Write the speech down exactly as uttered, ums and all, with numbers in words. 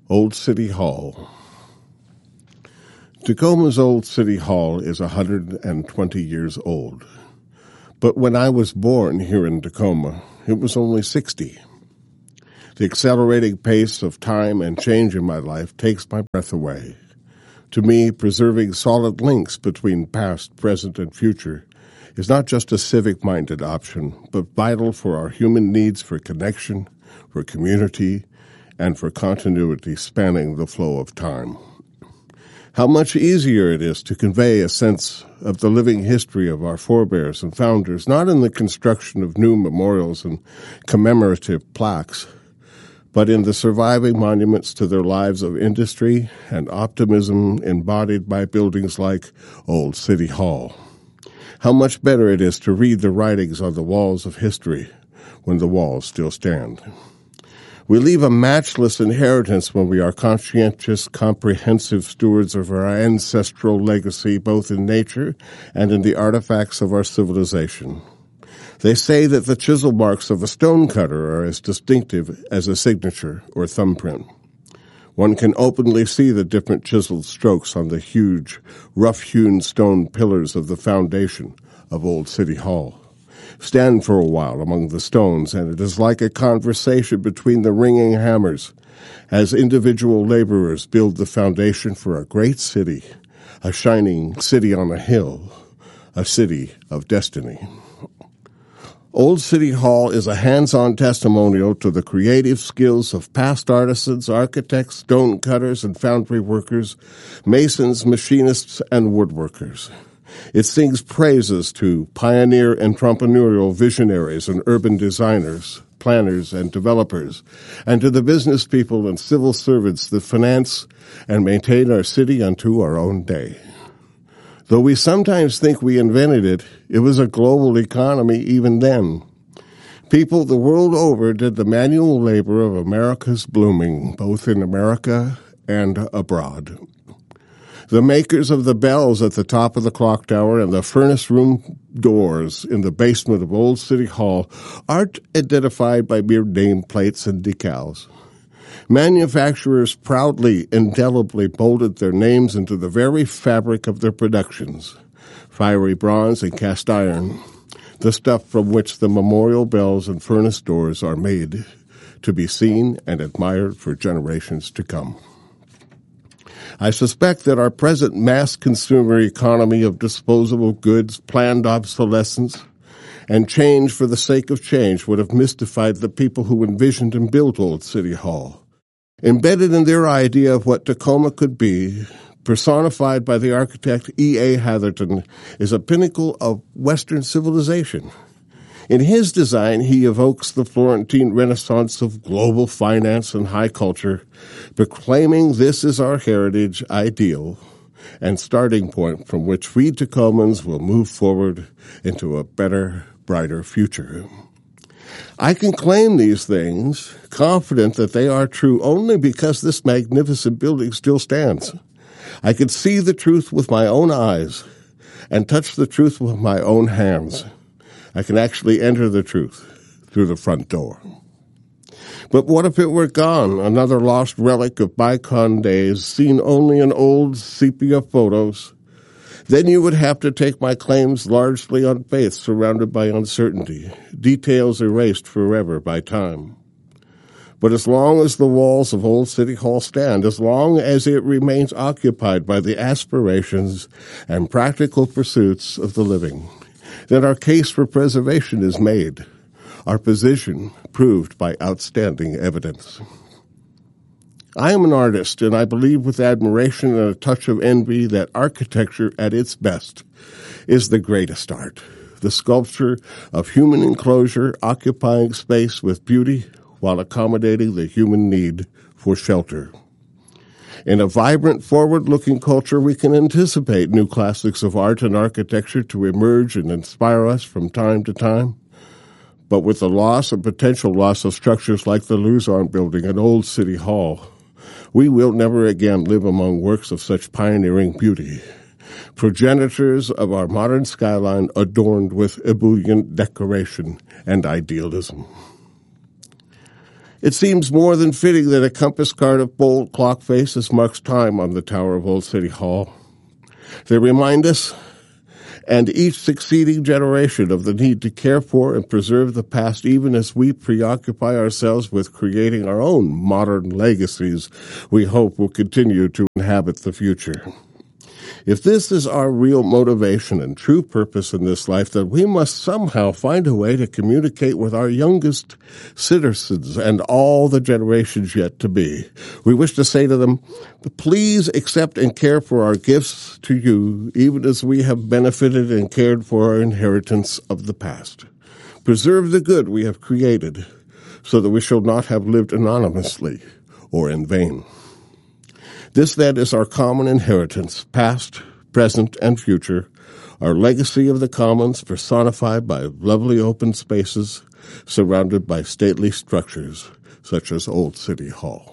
Old City Hall. Tacoma's Old City Hall is one hundred twenty years old. But when I was born here in Tacoma, it was only sixty. The accelerating pace of time and change in my life takes my breath away. To me, preserving solid links between past, present, and future is not just a civic-minded option, but vital for our human needs for connection, for community, and for continuity spanning the flow of time. How much easier it is to convey a sense of the living history of our forebears and founders, not in the construction of new memorials and commemorative plaques, but in the surviving monuments to their lives of industry and optimism embodied by buildings like Old City Hall. How much better it is to read the writings on the walls of history when the walls still stand. We leave a matchless inheritance when we are conscientious, comprehensive stewards of our ancestral legacy, both in nature and in the artifacts of our civilization. They say that the chisel marks of a stonecutter are as distinctive as a signature or thumbprint. One can openly see the different chiseled strokes on the huge, rough-hewn stone pillars of the foundation of Old City Hall. Stand for a while among the stones, and it is like a conversation between the ringing hammers as individual laborers build the foundation for a great city, a shining city on a hill, a city of destiny. Old City Hall is a hands-on testimonial to the creative skills of past artisans, architects, stone cutters, and foundry workers, masons, machinists, and woodworkers. It sings praises to pioneer entrepreneurial visionaries and urban designers, planners, and developers, and to the business people and civil servants that finance and maintain our city unto our own day. Though we sometimes think we invented it, it was a global economy even then. People the world over did the manual labor of America's blooming, both in America and abroad. The makers of the bells at the top of the clock tower and the furnace room doors in the basement of Old City Hall aren't identified by mere nameplates and decals. Manufacturers proudly, indelibly molded their names into the very fabric of their productions. Fiery bronze and cast iron, the stuff from which the memorial bells and furnace doors are made, to be seen and admired for generations to come. I suspect that our present mass consumer economy of disposable goods, planned obsolescence, and change for the sake of change would have mystified the people who envisioned and built Old City Hall. Embedded in their idea of what Tacoma could be, personified by the architect E A Hatherton, is a pinnacle of Western civilization. In his design, he evokes the Florentine Renaissance of global finance and high culture, proclaiming this is our heritage ideal and starting point from which we Tacomans will move forward into a better, brighter future. I can claim these things, confident that they are true only because this magnificent building still stands. I can see the truth with my own eyes and touch the truth with my own hands. I can actually enter the truth through the front door. But what if it were gone, another lost relic of bygone days, seen only in old sepia photos? Then you would have to take my claims largely on faith, surrounded by uncertainty, details erased forever by time. But as long as the walls of Old City Hall stand, as long as it remains occupied by the aspirations and practical pursuits of the living, then our case for preservation is made, our position proved by outstanding evidence. I am an artist, and I believe with admiration and a touch of envy that architecture at its best is the greatest art, the sculpture of human enclosure occupying space with beauty while accommodating the human need for shelter. In a vibrant, forward-looking culture, we can anticipate new classics of art and architecture to emerge and inspire us from time to time. But with the loss and potential loss of structures like the Luzon Building and Old City Hall, we will never again live among works of such pioneering beauty, progenitors of our modern skyline adorned with ebullient decoration and idealism. It seems more than fitting that a compass card of bold clock faces marks time on the tower of Old City Hall. They remind us, and each succeeding generation, of the need to care for and preserve the past, even as we preoccupy ourselves with creating our own modern legacies we hope will continue to inhabit the future. If this is our real motivation and true purpose in this life, then we must somehow find a way to communicate with our youngest citizens and all the generations yet to be. We wish to say to them, please accept and care for our gifts to you, even as we have benefited and cared for our inheritance of the past. Preserve the good we have created, so that we shall not have lived anonymously or in vain. This, then, is our common inheritance, past, present, and future, our legacy of the commons personified by lovely open spaces surrounded by stately structures such as Old City Hall.